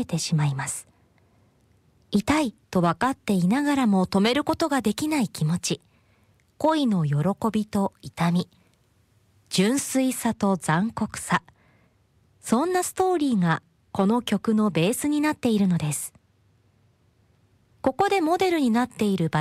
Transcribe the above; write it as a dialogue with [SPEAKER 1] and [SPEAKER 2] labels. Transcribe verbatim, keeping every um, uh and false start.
[SPEAKER 1] れてしまいます。痛いと分かっていながらも止めることができない気持ち、恋の喜びと痛み、純粋さと残酷さ、そんなストーリーがこの曲のベースになっているのです。ここでモデルになっている